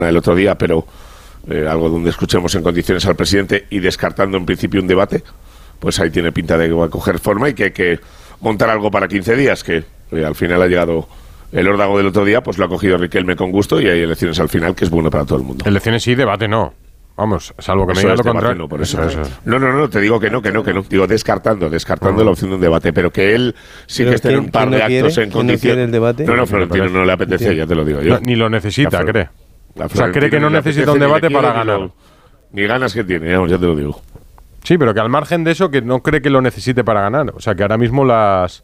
el otro día, pero algo donde escuchemos en condiciones al presidente y descartando en principio un debate, pues ahí tiene pinta de que va a coger forma y que hay que montar algo para 15 días, que al final ha llegado el órdago del otro día, pues lo ha cogido Riquelme con gusto y hay elecciones al final, que es bueno para todo el mundo. Elecciones sí, debate no. Vamos, salvo que me digas lo contrario. No, por eso. No, te digo que no. Digo, descartando la opción de un debate, pero que él sí que esté en un par de actos en condiciones. ¿El debate? No, Florentino no le apetece, ya te lo digo yo. Ni lo necesita, cree. O sea, cree que no necesita un debate para ganar. Ni ganas que tiene, ya te lo digo. Sí, pero que al margen de eso, que no cree que lo necesite para ganar. O sea, que ahora mismo las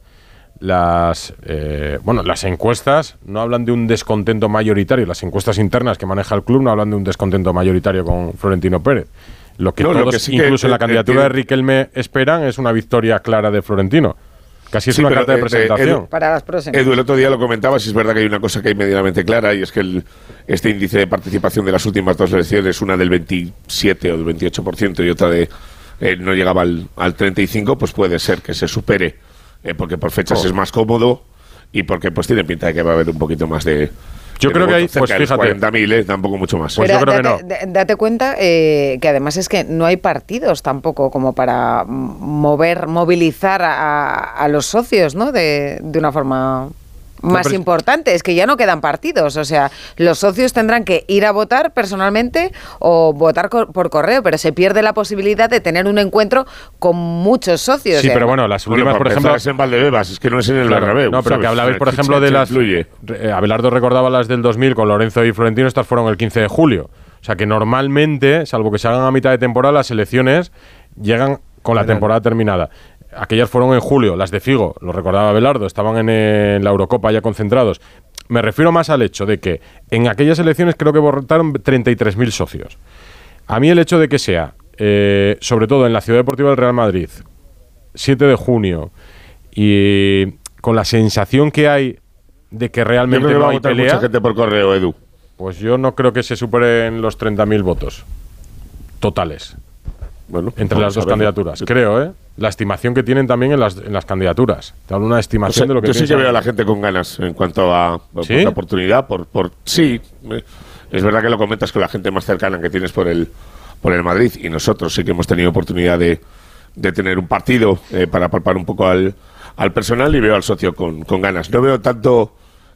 encuestas no hablan de un descontento mayoritario. Las encuestas internas que maneja el club no hablan de un descontento mayoritario con Florentino Pérez. Lo que todos, sí incluso en la candidatura de Riquelme, esperan es una victoria clara de Florentino. Casi es una carta de presentación. Para las próximas. Edu, el otro día lo comentabas, y es verdad que hay una cosa que hay medianamente clara, y es que este índice de participación de las últimas dos elecciones, una del 27 o del 28% y otra de no llegaba al 35%, pues puede ser que se supere, porque por fechas es más cómodo y porque pues tiene pinta de que va a haber un poquito más de... Yo creo que hay, pues fíjate, 40.000, tampoco mucho más. Pues yo creo que no. Date cuenta que además es que no hay partidos tampoco como para movilizar a los socios, ¿no? De una forma más importante. Es que ya no quedan partidos. O sea, los socios tendrán que ir a votar personalmente o votar por correo, pero se pierde la posibilidad de tener un encuentro con muchos socios. Sí, pero bueno, las últimas, por ejemplo... es en Valdebebas, es que no es en el Bernabéu. No, pero que hablabais, por ejemplo, de las... Abelardo recordaba las del 2000 con Lorenzo y Florentino, estas fueron el 15 de julio. O sea, que normalmente, salvo que se hagan a mitad de temporada, las elecciones llegan con la temporada terminada. Aquellas fueron en julio, las de Figo, lo recordaba Abelardo, estaban en la Eurocopa ya concentrados. Me refiero más al hecho de que en aquellas elecciones creo que votaron 33.000 socios. A mí el hecho de que sea, sobre todo en la Ciudad Deportiva del Real Madrid, 7 de junio, y con la sensación que hay de que realmente no hay pelea... mucha gente por correo, Edu. Pues yo no creo que se superen los 30.000 votos totales. Bueno, entre las dos candidaturas, creo, la estimación que tienen también en las candidaturas. Te hablo de una estimación de lo que yo sí que veo a la gente con ganas en cuanto a ¿sí? la oportunidad. Sí, es verdad que lo comentas con la gente más cercana que tienes por el Madrid, y nosotros sí que hemos tenido oportunidad de tener un partido para palpar un poco al personal, y veo al socio con ganas. No veo tanto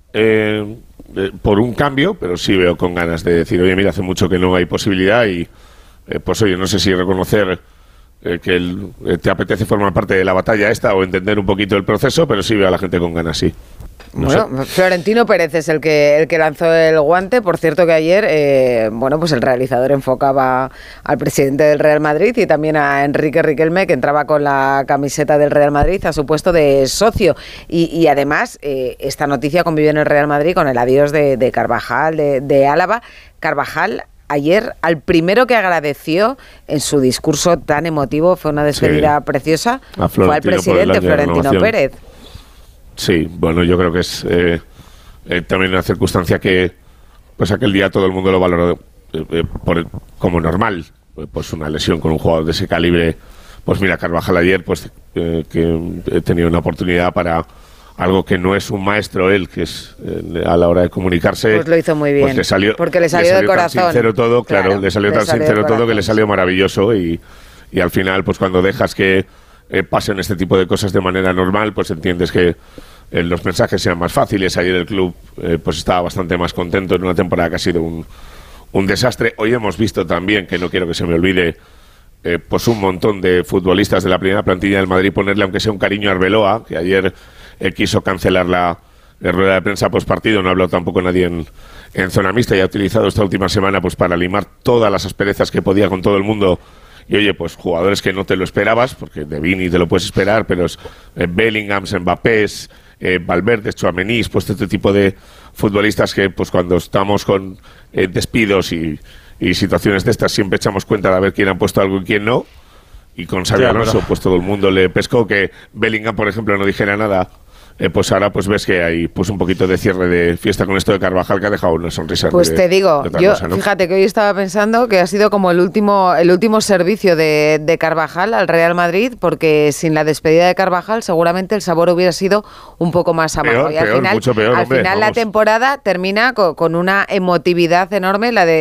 por un cambio, pero sí veo con ganas de decir, oye, mira, hace mucho que no hay posibilidad y pues oye, no sé si reconocer que te apetece formar parte de la batalla esta o entender un poquito el proceso, pero sí veo a la gente con ganas, sí. Bueno, Florentino Pérez es el que lanzó el guante. Por cierto que ayer, pues el realizador enfocaba al presidente del Real Madrid y también a Enrique Riquelme, que entraba con la camiseta del Real Madrid a su puesto de socio. Y además, esta noticia convivió en el Real Madrid con el adiós de Carvajal, de Álava. Carvajal, ayer, al primero que agradeció en su discurso tan emotivo, fue una despedida preciosa, fue al presidente Florentino Pérez. Sí, bueno, yo creo que es también una circunstancia que pues aquel día todo el mundo lo valoró como normal. Pues una lesión con un jugador de ese calibre, pues mira, Carvajal ayer pues que tenía una oportunidad para algo que no es un maestro él, que es a la hora de comunicarse. Pues lo hizo muy bien, porque le salió de corazón. Tan sincero todo, claro, le salió tan sincero todo que le salió maravilloso y al final, pues cuando dejas que pasen este tipo de cosas de manera normal, pues entiendes que los mensajes sean más fáciles. Ayer el club pues estaba bastante más contento en una temporada que ha sido un desastre. Hoy hemos visto también, que no quiero que se me olvide, pues un montón de futbolistas de la primera plantilla del Madrid ponerle aunque sea un cariño a Arbeloa, que ayer quiso cancelar la rueda de prensa postpartido. No ha hablado tampoco nadie en zona mixta y ha utilizado esta última semana pues para limar todas las asperezas que podía con todo el mundo. Y oye, pues jugadores que no te lo esperabas, porque de Vini te lo puedes esperar, pero Bellingham, Mbappé, Valverde, Tchouaméni, pues este tipo de futbolistas que pues cuando estamos con despidos y situaciones de estas siempre echamos cuenta de ver quién ha puesto algo y quién no. Y con Xabi Alonso pues todo el mundo le pescó. Que Bellingham, por ejemplo, no dijera nada pues ahora pues ves que hay pues un poquito de cierre de fiesta con esto de Carvajal, que ha dejado una sonrisa. Pues te digo, yo cosa, ¿no? Fíjate que hoy estaba pensando que ha sido como el último servicio de Carvajal al Real Madrid, porque sin la despedida de Carvajal seguramente el sabor hubiera sido un poco más amargo. Peor, mucho peor, al final la temporada termina con una emotividad enorme, la de